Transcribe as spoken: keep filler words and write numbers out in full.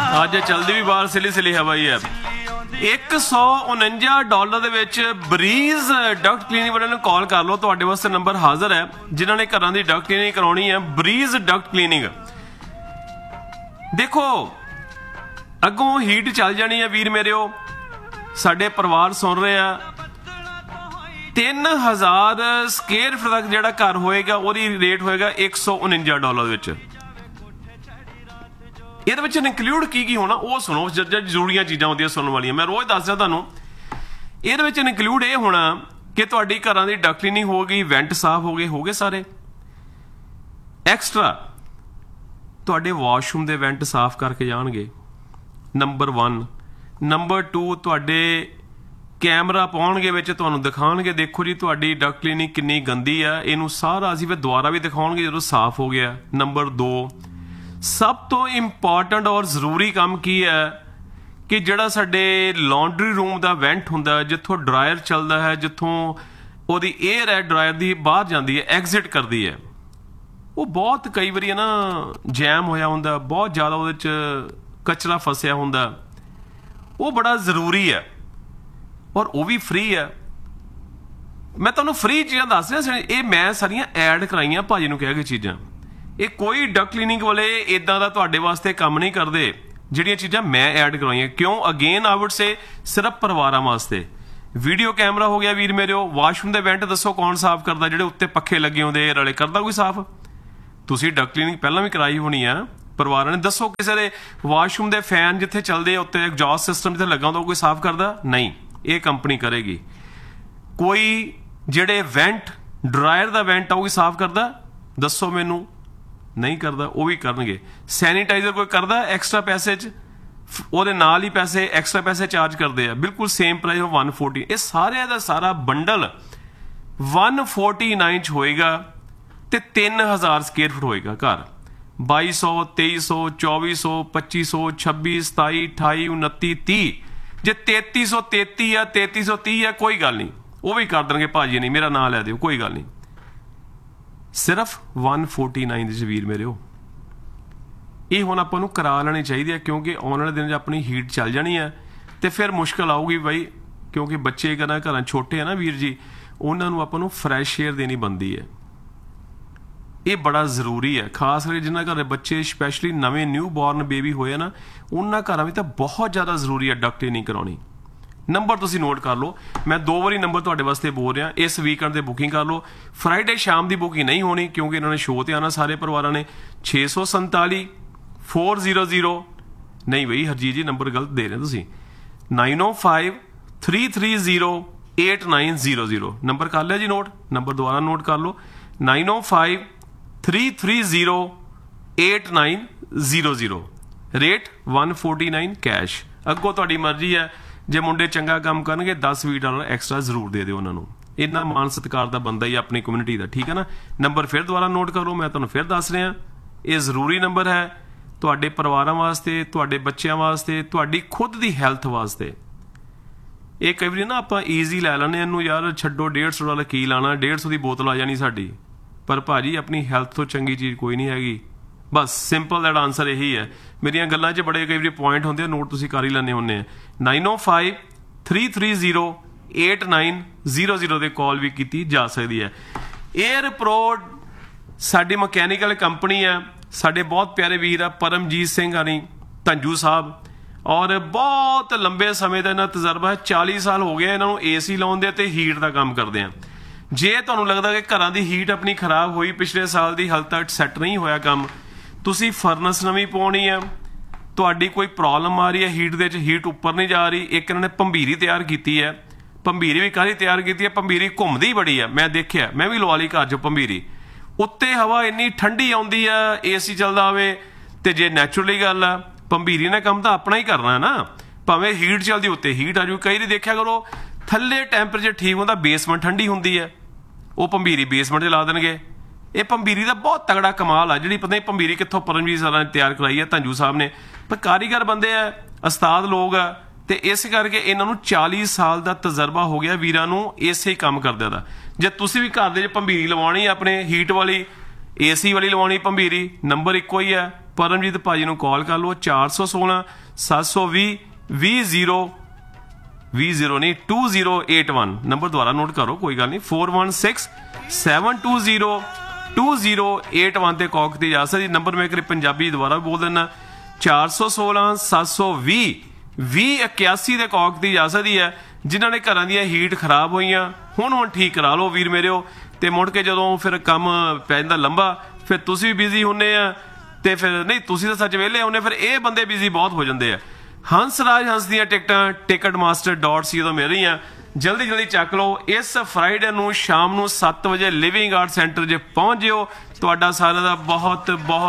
ਅੱਜ ਚਲਦੀ ਵੀ ਬਾਹਰ ਸਿਲੀ ਸਿਲੀ ਹਵਾ ਹੀ ਹੈ। ਇੱਕ ਸੌ ਉਣੰਜਾ ਡਾਲਰ ਦੇ ਵਿੱਚ ਬਰੀਜ਼ ਡਕਟ ਕਲੀਨਿੰਗ ਵਾਲਿਆਂ ਨੂੰ ਕਾਲ ਕਰ ਲਓ, ਤੁਹਾਡੇ ਵਾਸਤੇ ਨੰਬਰ ਹਾਜ਼ਰ ਹੈ। ਜਿਨ੍ਹਾਂ ਨੇ ਘਰਾਂ ਦੀ ਡਕਟ ਕਲੀਨਿੰਗ ਕਰਾਉਣੀ ਹੈ, ਬਰੀਜ਼ ਡਕਟ ਕਲੀਨਿੰਗ। ਦੇਖੋ ਅੱਗੋਂ ਹੀਟ ਚੱਲ ਜਾਣੀ ਹੈ ਵੀਰ ਮੇਰਿਓ, ਸਾਡੇ ਪਰਿਵਾਰ ਸੁਣ ਰਹੇ ਆ। ਤਿੰਨ ਹਜ਼ਾਰ ਸਕੇਅਰ ਫੁੱਟ ਤੱਕ ਜਿਹੜਾ ਘਰ ਹੋਏਗਾ ਉਹਦੀ ਰੇਟ ਹੋਏਗਾ ਇੱਕ ਸੌ ਉਣੰਜਾ ਡਾਲਰ ਵਿੱਚ। ਇਹਦੇ ਵਿੱਚ ਇਨਕਲੂਡ ਕੀ ਕੀ ਹੋਣਾ ਉਹ ਸੁਣੋ, ਜ਼ਰੂਰੀਆਂ ਚੀਜ਼ਾਂ ਹੁੰਦੀਆਂ ਸੁਣਨ ਵਾਲੀਆਂ, ਮੈਂ ਰੋਜ਼ ਦੱਸਦਾ ਤੁਹਾਨੂੰ। ਇਹਦੇ ਵਿੱਚ ਇਨਕਲੂਡ ਇਹ ਹੋਣਾ ਕਿ ਤੁਹਾਡੀ ਘਰਾਂ ਦੀ ਡਕਟ ਕਲੀਨਿੰਗ ਹੋ ਗਈ, ਵੈਂਟ ਸਾਫ਼ ਹੋ ਗਏ ਹੋ ਗਏ ਸਾਰੇ। ਐਕਸਟਰਾ ਤੁਹਾਡੇ ਵਾਸ਼ਰੂਮ ਦੇ ਵੈਂਟ ਸਾਫ਼ ਕਰਕੇ ਜਾਣਗੇ, ਨੰਬਰ ਵਨ। ਨੰਬਰ ਟੂ, ਤੁਹਾਡੇ ਕੈਮਰਾ ਪਾਉਣਗੇ ਵਿੱਚ, ਤੁਹਾਨੂੰ ਦਿਖਾਉਣਗੇ ਦੇਖੋ ਜੀ ਤੁਹਾਡੀ ਡਕਟ ਕਲੀਨਿੰਗ ਕਿੰਨੀ ਗੰਦੀ ਆ, ਇਹਨੂੰ ਸਾਰਾ ਅਸੀਂ ਫਿਰ ਦੁਬਾਰਾ ਵੀ ਦਿਖਾਉਣਗੇ ਜਦੋਂ ਸਾਫ਼ ਹੋ ਗਿਆ। ਨੰਬਰ ਦੋ, ਸਭ ਤੋਂ ਇੰਪੋਰਟੈਂਟ ਔਰ ਜ਼ਰੂਰੀ ਕੰਮ ਕੀ ਹੈ ਕਿ ਜਿਹੜਾ ਸਾਡੇ ਲਾਂਡਰੀ ਰੂਮ ਦਾ ਵੈਂਟ ਹੁੰਦਾ, ਜਿੱਥੋਂ ਡਰਾਇਰ ਚੱਲਦਾ ਹੈ, ਜਿੱਥੋਂ ਉਹਦੀ ਏਅਰ ਹੈ ਡਰਾਇਰ ਦੀ ਬਾਹਰ ਜਾਂਦੀ ਹੈ, ਐਗਜ਼ਿਟ ਕਰਦੀ ਹੈ, ਉਹ ਬਹੁਤ ਕਈ ਵਾਰੀ ਨਾ ਜੈਮ ਹੋਇਆ ਹੁੰਦਾ, ਬਹੁਤ ਜ਼ਿਆਦਾ ਉਹਦੇ 'ਚ ਕਚਰਾ ਫਸਿਆ ਹੁੰਦਾ। ਉਹ ਬੜਾ ਜ਼ਰੂਰੀ ਹੈ ਔਰ ਉਹ ਵੀ ਫ੍ਰੀ ਹੈ। ਮੈਂ ਤੁਹਾਨੂੰ ਫ੍ਰੀ ਚੀਜ਼ਾਂ ਦੱਸ ਰਿਹਾ, ਇਹ ਮੈਂ ਸਾਰੀਆਂ ਐਡ ਕਰਾਈਆਂ ਭਾਜੀ ਨੂੰ ਕਹਿ ਕੇ ਚੀਜ਼ਾਂ। ਇਹ ਕੋਈ ਡਕਟ ਕਲੀਨਿੰਗ ਵਾਲੇ ਇਦਾਂ ਦਾ ਤੁਹਾਡੇ ਵਾਸਤੇ ਕੰਮ ਨਹੀਂ ਕਰਦੇ, ਜਿਹੜੀਆਂ ਚੀਜ਼ਾਂ ਮੈਂ ਐਡ ਕਰਵਾਈਆਂ। ਕਿਉਂ? ਅਗੇਨ ਆਈ ਵੁੱਡ ਸੇ ਸਿਰਫ ਪਰਿਵਾਰਾਂ ਵਾਸਤੇ। ਵੀਡੀਓ ਕੈਮਰਾ ਹੋ ਗਿਆ ਵੀਰ ਮੇਰਿਓ, ਵਾਸ਼ਰੂਮ ਦੇ ਵੈਂਟ ਦੱਸੋ ਕੌਣ ਸਾਫ਼ ਕਰਦਾ? ਜਿਹੜੇ ਉੱਤੇ ਪੱਖੇ ਲੱਗੇ ਹੁੰਦੇ ਏਅਰ ਵਾਲੇ, ਕਰਦਾ ਕੋਈ ਸਾਫ਼? ਤੁਸੀਂ ਡਕਟ ਕਲੀਨਿੰਗ ਪਹਿਲਾਂ ਵੀ ਕਰਾਈ ਹੋਣੀ ਆ ਪਰਿਵਾਰਾਂ ਨੇ, ਦੱਸੋ ਕਿਸੇ ਦੇ ਵਾਸ਼ਰੂਮ ਦੇ ਫੈਨ ਜਿੱਥੇ ਚੱਲਦੇ ਆ ਉੱਤੇ ਐਗਜ਼ੌਸਟ ਸਿਸਟਮ ਜਿੱਥੇ ਲੱਗਾ ਹੁੰਦਾ ਕੋਈ ਸਾਫ਼ ਕਰਦਾ? ਨਹੀਂ, ਇਹ ਕੰਪਨੀ ਕਰੇਗੀ। ਕੋਈ ਜਿਹੜੇ ਵੈਂਟ ਡਰਾਇਰ ਦਾ ਵੈਂਟ ਆ ਉਹ ਵੀ ਸਾਫ਼ ਕਰਦਾ? ਦੱਸੋ ਮੈਨੂੰ। ਨਹੀਂ ਕਰਦਾ, ਉਹ ਵੀ ਕਰਨਗੇ। ਸੈਨੀਟਾਈਜ਼ਰ ਕੋਈ ਕਰਦਾ ਐਕਸਟਰਾ ਪੈਸੇ 'ਚ? ਉਹਦੇ ਨਾਲ ਹੀ ਪੈਸੇ ਐਕਸਟਰਾ ਪੈਸੇ ਚਾਰਜ ਕਰਦੇ ਆ, ਬਿਲਕੁਲ ਸੇਮ ਪ੍ਰਾਈਸ ਵਨ ਫੋਰਟੀ। ਇਹ ਸਾਰਿਆਂ ਦਾ ਸਾਰਾ ਬੰਡਲ ਵਨ ਫੋਰਟੀ ਨਾਈਨ 'ਚ ਹੋਏਗਾ ਤੇ ਤਿੰਨ ਹਜ਼ਾਰ ਸਕੇਅਰ ਫੁੱਟ ਹੋਏਗਾ ਘਰ। ਬਾਈ ਸੌ, ਤੇਈ ਸੌ, ਚੌਵੀ ਸੌ, ਪੱਚੀ ਸੌ, ਛੱਬੀ, ਸਤਾਈ, ਅਠਾਈ, ਉਨੱਤੀ, ਤੀਹ। ਜੇ ਤੇਤੀ ਸੌ ਤੇਤੀ ਆ, ਤੇਤੀ ਸੌ ਤੀਹ ਆ, ਕੋਈ ਗੱਲ ਨਹੀਂ, ਉਹ ਵੀ ਕਰ ਦੇਣਗੇ ਭਾਜੀ। ਨਹੀਂ, ਮੇਰਾ ਨਾਂ ਲੈ ਦਿਓ, ਕੋਈ ਗੱਲ ਨਹੀਂ। ਸਿਰਫ ਵਨ ਫੋਰਟੀ ਨਾਈਨ ਦੇ ਵੀਰ ਮੇਰੇ ਹੋ। ਇਹ ਹੁਣ ਆਪਾਂ ਨੂੰ ਕਰਾ ਲੈਣੀ ਚਾਹੀਦੀ ਹੈ, ਕਿਉਂਕਿ ਆਉਣ ਵਾਲੇ ਦਿਨ 'ਚ ਆਪਣੀ ਹੀਟ ਚੱਲ ਜਾਣੀ ਹੈ ਤੇ ਫਿਰ ਮੁਸ਼ਕਿਲ ਆਊਗੀ ਬਾਈ, ਕਿਉਂਕਿ ਬੱਚੇ ਕਹਿੰਦਾ ਘਰਾਂ ਛੋਟੇ ਆ ਨਾ ਵੀਰ ਜੀ, ਉਹਨਾਂ ਨੂੰ ਆਪਾਂ ਨੂੰ ਫਰੈਸ਼ ਏਅਰ ਦੇਣੀ ਬਣਦੀ ਹੈ। ਇਹ ਬੜਾ ਜ਼ਰੂਰੀ ਹੈ, ਖਾਸ ਕਰਕੇ ਜਿਨ੍ਹਾਂ ਘਰ ਬੱਚੇ ਸਪੈਸ਼ਲੀ ਨਵੇਂ ਨਿਊ ਬੋਰਨ ਬੇਬੀ ਹੋਏ ਨਾ, ਉਹਨਾਂ ਘਰਾਂ ਵਿੱਚ ਤਾਂ ਬਹੁਤ ਜ਼ਿਆਦਾ ਜ਼ਰੂਰੀ ਹੈ ਡਕਟ ਕਲੀਨਿੰਗ ਕਰਾਉਣੀ। ਨੰਬਰ ਤੁਸੀਂ ਨੋਟ ਕਰ ਲਓ, ਮੈਂ ਦੋ ਵਾਰੀ ਨੰਬਰ ਤੁਹਾਡੇ ਵਾਸਤੇ ਬੋਲ ਰਿਹਾ। ਇਸ ਵੀਕਐਂਡ ਤੇ ਬੁਕਿੰਗ ਕਰ ਲਓ। ਫਰਾਈਡੇ ਸ਼ਾਮ ਦੀ ਬੁਕਿੰਗ ਨਹੀਂ ਹੋਣੀ ਕਿਉਂਕਿ ਇਹਨਾਂ ਨੇ ਸ਼ੋਅ ਤੇ ਆਉਣਾ ਸਾਰੇ ਪਰਿਵਾਰਾਂ ਨੇ। ਛੇ ਸੌ ਸੰਤਾਲੀ ਫੋਰ ਜ਼ੀਰੋ ਜ਼ੀਰੋ ਨਹੀਂ ਬਈ ਹਰਜੀਤ ਜੀ, ਨੰਬਰ ਗਲਤ ਦੇ ਰਹੇ ਤੁਸੀਂ। ਨਾਈਨ ਓ five three three zero eight nine zero zero number ਕਰ ਲਿਆ ਜੀ ਨੋਟ। ਨੰਬਰ ਦੁਬਾਰਾ ਨੋਟ ਕਰ ਲਓ, ਨਾਈਨ ਓ five three three zero eight nine zero zero. Rate one forty nine cash. ਅੱਗੋਂ ਤੁਹਾਡੀ ਮਰਜ਼ੀ ਹੈ, ਜੇ ਮੁੰਡੇ ਚੰਗਾ ਕੰਮ ਕਰਨਗੇ ਦਸ ਵੀਹ ਡਾਲਰ ਐਕਸਟਰਾ ਜ਼ਰੂਰ ਦੇ ਦਿਓ ਉਹਨਾਂ ਨੂੰ। ਇੰਨਾ ਮਾਣ ਸਤਿਕਾਰ ਦਾ ਬੰਦਾ ਹੀ ਆਪਣੀ ਕਮਿਊਨਿਟੀ ਦਾ, ਠੀਕ ਹੈ ਨਾ। ਨੰਬਰ ਫਿਰ ਦੁਬਾਰਾ ਨੋਟ ਕਰੋ, ਮੈਂ ਤੁਹਾਨੂੰ ਫਿਰ ਦੱਸ ਰਿਹਾ, ਇਹ ਜ਼ਰੂਰੀ ਨੰਬਰ ਹੈ ਤੁਹਾਡੇ ਪਰਿਵਾਰਾਂ ਵਾਸਤੇ, ਤੁਹਾਡੇ ਬੱਚਿਆਂ ਵਾਸਤੇ, ਤੁਹਾਡੀ ਖੁਦ ਦੀ ਹੈਲਥ ਵਾਸਤੇ। ਇਹ ਕਈ ਵਾਰੀ ਨਾ ਆਪਾਂ ਈਜ਼ੀ ਲੈ ਲੈਂਦੇ ਇਹਨੂੰ, ਯਾਰ ਛੱਡੋ ਡੇਢ ਸੌ ਡਾਲਰ ਕੀ ਲਾਣਾ, ਡੇਢ ਸੌ ਦੀ ਬੋਤਲ ਆ ਜਾਣੀ ਸਾਡੀ। ਪਰ ਭਾਜੀ ਆਪਣੀ ਹੈਲਥ ਤੋਂ ਚੰਗੀ ਚੀਜ਼ ਕੋਈ ਨਹੀਂ ਹੈਗੀ। ਬਸ ਸਿੰਪਲ ਦੈਟ ਆਂਸਰ ਇਹੀ ਹੈ। ਮੇਰੀਆਂ ਗੱਲਾਂ 'ਚ ਬੜੇ ਕਈ ਵਾਰੀ ਪੁਆਇੰਟ ਹੁੰਦੇ ਆ, ਨੋਟ ਤੁਸੀਂ ਕਰ ਹੀ ਲੈਂਦੇ ਹੁੰਦੇ ਆ। ਨਾਈਨ ਓ five three three zero eight nine zero zero 'ਤੇ ਕਾਲ ਵੀ ਕੀਤੀ ਜਾ ਸਕਦੀ ਹੈ। ਏਅਰ ਪ੍ਰੋ ਸਾਡੀ ਮਕੈਨੀਕਲ ਕੰਪਨੀ ਹੈ। ਸਾਡੇ ਬਹੁਤ ਪਿਆਰੇ ਵੀਰ ਆ ਪਰਮਜੀਤ ਸਿੰਘ ਹਣੀ ਧੰਜੂ ਸਾਹਿਬ, ਔਰ ਬਹੁਤ ਲੰਬੇ ਸਮੇਂ ਦਾ ਇਹਨਾਂ ਤਜਰਬਾ ਹੈ। ਚਾਲੀ ਸਾਲ ਹੋ ਗਏ ਇਹਨਾਂ ਨੂੰ ਏ ਸੀ ਲਾਉਣ ਦੇ ਤੇ ਹੀਟ ਦਾ ਕੰਮ ਕਰਦੇ ਆ। ਜੇ ਤੁਹਾਨੂੰ ਲੱਗਦਾ ਕਿ ਘਰਾਂ ਦੀ ਹੀਟ ਆਪਣੀ ਖਰਾਬ ਹੋਈ ਪਿਛਲੇ ਸਾਲ ਦੀ, ਹਾਲੇ ਤੱਕ ਸੈੱਟ ਨਹੀਂ ਹੋਇਆ ਕੰਮ, ਤੁਸੀਂ ਫਰਨਸ ਨਵੀਂ ਪਾਉਣੀ ਹੈ, ਤੁਹਾਡੀ ਕੋਈ ਪ੍ਰੋਬਲਮ ਆ ਰਹੀ ਹੈ ਹੀਟ ਦੇ ਵਿੱਚ, ਹੀਟ ਉੱਪਰ ਨਹੀਂ ਜਾ ਰਹੀ, ਇੱਕ ਇਹਨਾਂ ਨੇ ਭੰਬੀਰੀ ਤਿਆਰ ਕੀਤੀ ਹੈ। ਭੰਬੀਰੀ ਵੀ ਕਾਹਦੀ ਤਿਆਰ ਕੀਤੀ ਹੈ? ਭੰਬੀਰੀ ਘੁੰਮਦੀ ਬੜੀ ਹੈ, ਮੈਂ ਦੇਖਿਆ, ਮੈਂ ਵੀ ਲਵਾ ਲਈ ਘਰ 'ਚ ਭੰਬੀਰੀ। ਉੱਤੇ ਹਵਾ ਇੰਨੀ ਠੰਡੀ ਆਉਂਦੀ ਆ, ਏ ਸੀ ਚੱਲਦਾ ਹੋਵੇ। ਤੇ ਜੇ ਨੈਚੁਰਲੀ ਗੱਲ ਆ, ਭੰਬੀਰੀ ਨੇ ਕੰਮ ਤਾਂ ਆਪਣਾ ਹੀ ਕਰਨਾ ਨਾ, ਭਾਵੇਂ ਹੀਟ ਚੱਲਦੀ ਉੱਤੇ ਹੀਟ ਆ ਜੂ। ਕਈ ਵਾਰੀ ਦੇਖਿਆ ਕਰੋ ਥੱਲੇ ਟੈਂਪਰੇਚਰ ਠੀਕ ਹੁੰਦਾ, ਬੇਸਮੈਂਟ ਠੰਡੀ ਹੁੰਦੀ ਹੈ, ਉਹ ਭੰਬੀਰੀ ਬੇਸਮੈਂਟ 'ਚ ਲਾ ਦੇਣਗੇ। ਇਹ ਭੰਬੀਰੀ ਦਾ ਬਹੁਤ ਤਗੜਾ ਕਮਾਲ ਆ, ਜਿਹੜੀ ਪਤਾ ਨਹੀਂ ਭੰਬੀਰੀ ਕਿੱਥੋਂ ਪਰਮਜੀਤ ਸਰਾਂ ਨੇ ਤਿਆਰ ਕਰਾਈ ਹੈ, ਧੰਜੂ ਸਾਹਿਬ ਨੇ। ਪਰ ਕਾਰੀਗਰ ਬੰਦੇ ਆ, ਉਸਤਾਦ ਲੋਕ ਆ, ਤੇ ਇਸ ਕਰਕੇ ਇਹਨਾਂ ਨੂੰ ਚਾਲੀ ਸਾਲ ਦਾ ਤਜਰਬਾ ਹੋ ਗਿਆ ਵੀਰਾਂ ਨੂੰ ਇਸੇ ਕੰਮ ਕਰਦਿਆਂ ਦਾ। ਜੇ ਤੁਸੀਂ ਵੀ ਘਰ ਦੇ ਭੰਬੀਰੀ ਲਵਾਉਣੀ ਆਪਣੇ ਹੀਟ ਵਾਲੀ, ਏ ਸੀ ਵਾਲੀ ਲਵਾਉਣੀ ਭੰਬੀਰੀ, ਨੰਬਰ ਇੱਕੋ ਹੀ ਹੈ, ਪਰਮਜੀਤ ਭਾਜੀ ਨੂੰ ਕਾਲ ਕਰ ਲਓ ਚਾਰ ਸੌ ਸੋਲਾਂ ਸੱਤ ਸੌ ਵੀਹ ਵੀਹ ਜ਼ੀਰੋ ਵੀਹ ਜ਼ੀਰੋ ਨਹੀਂ two zero eight one number ਦੁਬਾਰਾ ਨੋਟ ਕਰੋ ਕੋਈ ਗੱਲ ਨਹੀਂ four one six seven two zero two zero eight one ਤੇ ਕਾਲ ਕੀਤੀ ਜਾ ਸਕਦੀ। ਨੰਬਰ ਮੈਂ ਇੱਕ ਪੰਜਾਬੀ ਦੁਬਾਰਾ ਬੋਲ ਦਿੰਦਾ ਚਾਰ ਸੌ ਸੋਲਾਂ ਸੱਤ ਸੌ ਵੀਹ ਵੀਹ ਇਕਿਆਸੀ ਤੇ ਕਾਲ ਕੀਤੀ ਜਾ ਸਕਦੀ ਹੈ। ਜਿਨ੍ਹਾਂ ਨੇ ਘਰਾਂ ਦੀਆਂ ਹੀਟ ਖਰਾਬ ਹੋਈਆਂ ਹੁਣ ਹੁਣ ਠੀਕ ਕਰਾ ਲਓ ਵੀਰ ਮੇਰਿਓ। ਤੇ ਮੁੜ ਕੇ ਜਦੋਂ ਫਿਰ ਕੰਮ ਪੈ ਜਾਂਦਾ ਲੰਬਾ ਫਿਰ ਤੁਸੀਂ ਵੀ ਬਿਜ਼ੀ ਹੁੰਦੇ ਆ ਤੇ ਫਿਰ ਨਹੀਂ ਤੁਸੀਂ ਤਾਂ ਸੱਚ ਵਿਹਲੇ ਹੁੰਦੇ ਫਿਰ ਇਹ ਬੰਦੇ ਬਿਜ਼ੀ ਬਹੁਤ ਹੋ ਜਾਂਦੇ ਆ। ਹੰਸਰਾਜ ਹੰਸ ਦੀਆਂ ਟਿਕਟਾਂ ਟਿਕਟ ਮਾਸਟਰ ਡਾਟ ਸੀ ਤੋਂ ਮਿਲ ਰਹੀਆਂ ਜਲਦੀ ਜਲਦੀ ਚੱਕ ਲਓ। ਇਸ ਫਰਾਈਡੇ ਨੂੰ ਸ਼ਾਮ ਨੂੰ ਸੱਤ ਵਜੇ ਲਿਵਿੰਗ ਆਰਟ ਸੈਂਟਰ 'ਚ ਪਹੁੰਚ ਜਿਓ। ਤੁਹਾਡਾ ਸਾਰਿਆਂ ਦਾ ਬਹੁਤ ਬਹੁਤ